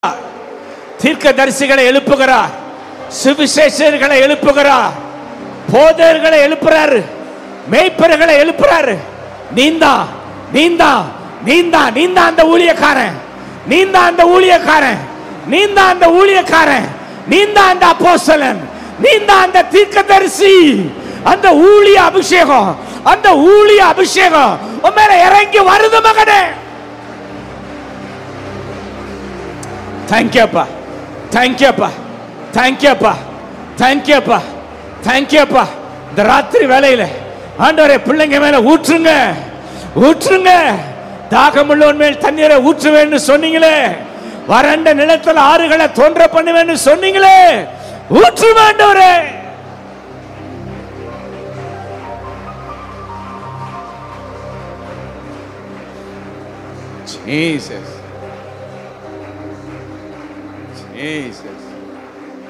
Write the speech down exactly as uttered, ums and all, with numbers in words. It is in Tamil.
தீர்க்கதரிசிகளை எழுப்புகிறார், சுவிசேஷர்களை எழுப்புகிறார், போதகர்களை எழுப்புறாரு, மேய்ப்பர்களை எழுப்புறாரு. நீந்தா நீந்தா நீந்தா நீந்தா அந்த ஊழியக்காரன், நீந்தா அந்த ஊழியக்காரன், நீந்தா அந்த ஊழியக்காரன், நீந்தா அந்த அப்போஸ்தலன், நீந்தா அந்த தீர்க்கதரிசி. அந்த ஊழிய அபிஷேகம், அந்த ஊழிய அபிஷேகம் உன் மேல இறங்கி வருது மகனே. தேங்க்யூப்பா, தேங்க்யூப்பா, தேங்க்யூப்பா, தேங்க்யூப்பா, தேங்க்யூப்பா. இந்த ராத்திரி வேளையில ஆண்டவரே பிள்ளைங்க மேல ஊற்றுங்க, ஊற்றுங்க. தாகமுள்ளவன் மேல் தண்ணீரை ஊற்றுவேன்னு சொன்னீங்களே, வறண்ட நிலத்தில் ஆறுகளை தோன்ற பண்ணுவேன்னு சொன்னீங்களே, ஊற்று ஆண்டவரே. Jesus, Jesus.